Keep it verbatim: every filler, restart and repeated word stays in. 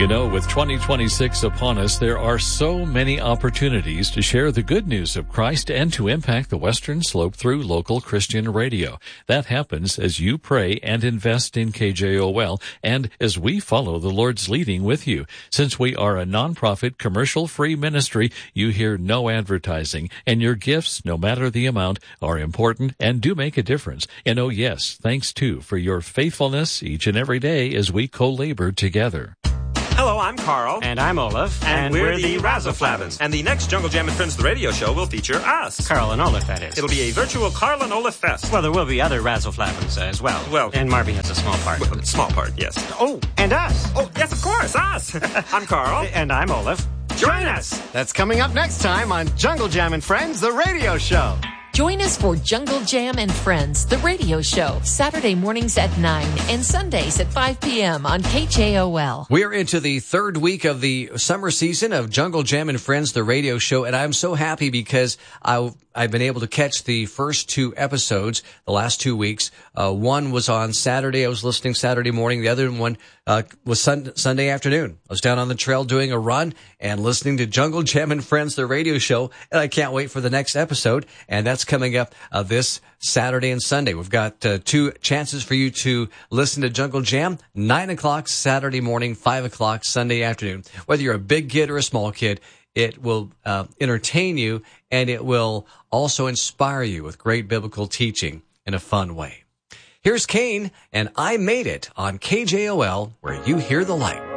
You know, with twenty twenty-six upon us, there are so many opportunities to share the good news of Christ and to impact the Western Slope through local Christian radio. That happens as you pray and invest in K J O L and as we follow the Lord's leading with you. Since we are a nonprofit, commercial-free ministry, you hear no advertising, and your gifts, no matter the amount, are important and do make a difference. And oh yes, thanks too for your faithfulness each and every day as we co-labor together. Hello, I'm Carl. And I'm Olaf. And, and we're, we're the Razzaflabbins. And the next Jungle Jam and Friends, the radio show, will feature us. Carl and Olaf, that is. It'll be a virtual Carl and Olaf fest. Well, there will be other Razzaflabbins uh, as well. Well. And Marby has a small part. Well, a small part, yes. Oh, and us. Oh, yes, of course, us. I'm Carl. And I'm Olaf. Join us. That's coming up next time on Jungle Jam and Friends, the radio show. Join us for Jungle Jam and Friends, the radio show, Saturday mornings at nine and Sundays at five p.m. on K J O L. We're into the third week of the summer season of Jungle Jam and Friends, the radio show, and I'm so happy because I, I've been able to catch the first two episodes the last two weeks. Uh, one was on Saturday. I was listening Saturday morning. The other one uh, was sun- Sunday afternoon. I was down on the trail doing a run and listening to Jungle Jam and Friends, the radio show, and I can't wait for the next episode, and that's coming up uh, this Saturday and Sunday. We've got uh, two chances for you to listen to Jungle Jam, nine o'clock Saturday morning, five o'clock Sunday afternoon. Whether you're a big kid or a small kid, it will uh, entertain you, and it will also inspire you with great biblical teaching in a fun way. Here's Kane, and I Made It on K J O L, where you hear the light.